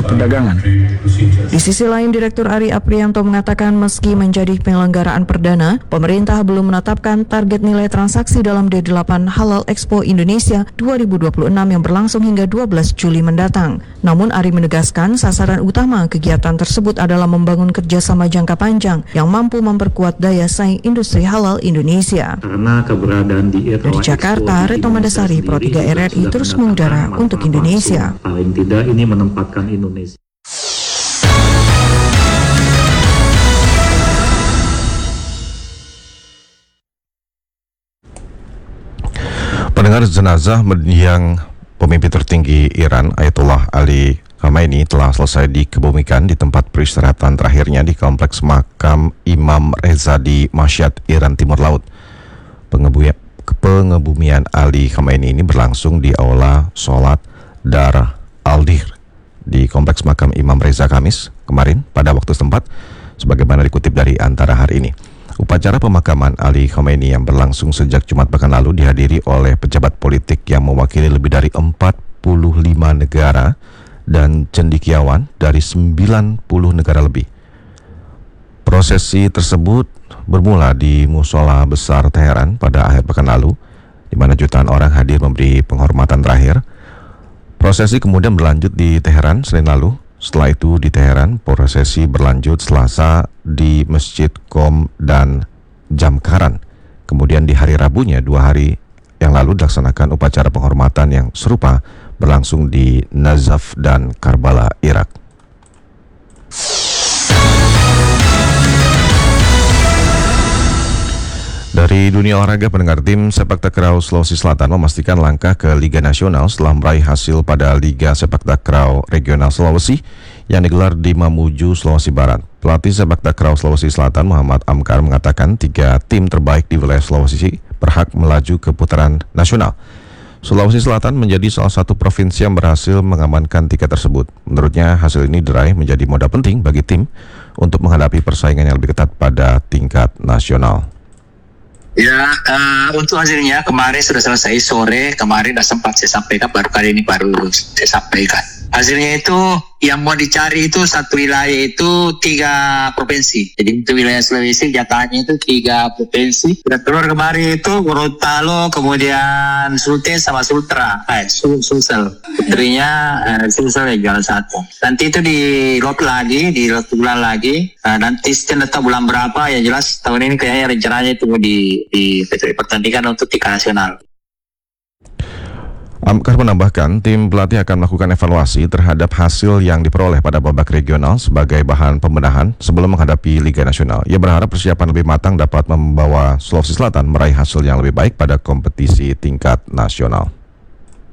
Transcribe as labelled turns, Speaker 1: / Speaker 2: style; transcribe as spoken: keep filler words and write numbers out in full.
Speaker 1: perdagangan.
Speaker 2: Di sisi lain, Direktur Ari Aprianto mengatakan meski menjadi penyelenggaraan perdana, pemerintah belum menetapkan target nilai transaksi dalam D delapan Halal Expo Indonesia dua ribu dua puluh enam yang berlangsung hingga dua belas Juli mendatang. Namun Ari menegaskan sasaran utama kegiatan tersebut adalah membangun kerjasama jangka panjang yang mampu memperkuat daya saing industri halal Indonesia.
Speaker 3: Karena keberadaan di
Speaker 2: Dari Jakarta, Retno Mandasari, Pro tiga R R I terus mengudara untuk Indonesia.
Speaker 3: Paling tidak ini menempatkan Indonesia.
Speaker 4: Pendengar, jenazah mendiang pemimpin tertinggi Iran Ayatollah Ali Khamenei telah selesai dikebumikan di tempat peristirahatan terakhirnya di kompleks makam Imam Reza di Mashhad, Iran Timur Laut. Pengebumian, pengebumian Ali Khamenei ini berlangsung di aula sholat Dar Al-Dir di kompleks makam Imam Reza Kamis kemarin pada waktu setempat, sebagaimana dikutip dari Antara hari ini. Upacara pemakaman Ali Khamenei yang berlangsung sejak Jumat pekan lalu dihadiri oleh pejabat politik yang mewakili lebih dari empat puluh lima negara dan cendekiawan dari sembilan puluh negara lebih. Prosesi tersebut bermula di Musola Besar Teheran pada akhir pekan lalu, di mana jutaan orang hadir memberi penghormatan terakhir. Prosesi kemudian berlanjut di Teheran Senin lalu. Setelah itu di Teheran, prosesi berlanjut Selasa di Masjid Qom dan Jamkaran. Kemudian di hari Rabunya, dua hari yang lalu dilaksanakan upacara penghormatan yang serupa berlangsung di Nazaf dan Karbala, Irak. Dari dunia olahraga, pendengar, tim sepak takraw Sulawesi Selatan memastikan langkah ke Liga Nasional setelah meraih hasil pada Liga Sepak Takraw Regional Sulawesi yang digelar di Mamuju, Sulawesi Barat. Pelatih sepak takraw Sulawesi Selatan Muhammad Amkar mengatakan tiga tim terbaik di wilayah Sulawesi berhak melaju ke putaran nasional. Sulawesi Selatan menjadi salah satu provinsi yang berhasil mengamankan tiket tersebut. Menurutnya, hasil ini diraih menjadi modal penting bagi tim untuk menghadapi persaingan yang lebih ketat pada tingkat nasional.
Speaker 5: Ya, uh, untuk hasilnya kemarin sudah selesai sore, kemarin sudah sempat saya sampaikan, baru kali ini baru saya sampaikan. Hasilnya itu yang mau dicari itu satu wilayah itu tiga provinsi. Jadi untuk wilayah Sulawesi jatahnya itu tiga provinsi. Dan keluar kemarin itu Gorontalo, kemudian Sulteng sama Sultra. Eh, Sul Sulsel. Putrinya eh, Sulsel yang juara satu. Nanti itu di lot lagi, di lot bulan lagi. Nah, nanti setelah bulan berapa ya jelas tahun ini kayaknya rencananya itu di di pertandingan untuk tingkat nasional.
Speaker 4: Amkar menambahkan, tim pelatih akan melakukan evaluasi terhadap hasil yang diperoleh pada babak regional sebagai bahan pembenahan sebelum menghadapi Liga Nasional. Ia berharap persiapan lebih matang dapat membawa Sulawesi Selatan meraih hasil yang lebih baik pada kompetisi tingkat nasional.